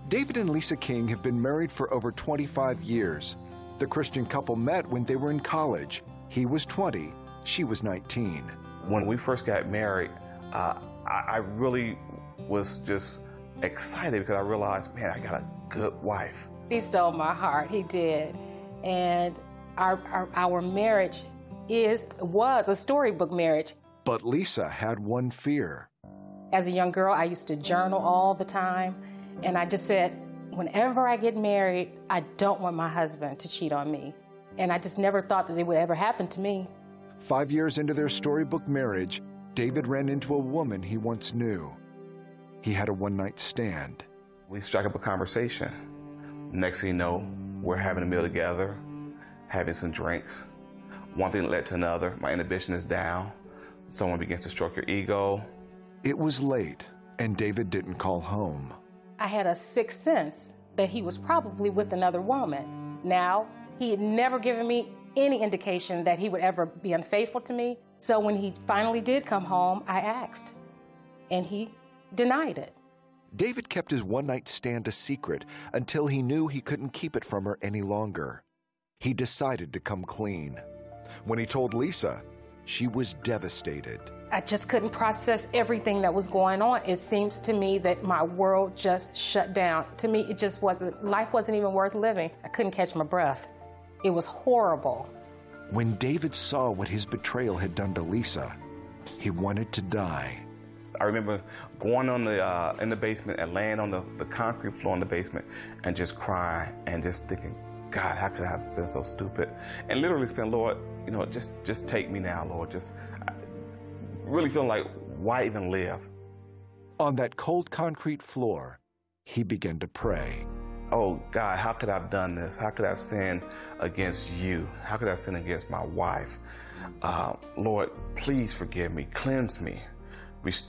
David and Lisa King have been married for over 25 years. The Christian couple met when they were in college. He was 20, she was 19. When we first got married, I really was just excited because I realized, man, I got a good wife. He stole my heart, he did. And our marriage was a storybook marriage. But Lisa had one fear. As a young girl, I used to journal all the time. And I just said, whenever I get married, I don't want my husband to cheat on me. And I just never thought that it would ever happen to me. 5 years into their storybook marriage, David ran into a woman he once knew. He had a one-night stand. We struck up a conversation. Next thing you know, we're having a meal together, having some drinks. One thing led to another. My inhibition is down. Someone begins to stroke your ego. It was late, and David didn't call home. I had a sixth sense that he was probably with another woman. Now, he had never given me any indication that he would ever be unfaithful to me. So when he finally did come home, I asked, and he denied it. David kept his one-night stand a secret until he knew he couldn't keep it from her any longer. He decided to come clean. When he told Lisa, she was devastated. I just couldn't process everything that was going on. It seems to me that my world just shut down. To me, it just life wasn't even worth living. I couldn't catch my breath. It was horrible. When David saw what his betrayal had done to Lisa, he wanted to die. I remember going on in the basement and laying on the concrete floor in the basement and just crying and just thinking, God, how could I have been so stupid? And literally saying, Lord, you know, just take me now, Lord. Just really feeling like, why even live? On that cold concrete floor, he began to pray. Oh, God, how could I have done this? How could I have sinned against you? How could I have sinned against my wife? Lord, please forgive me. Cleanse me. Restore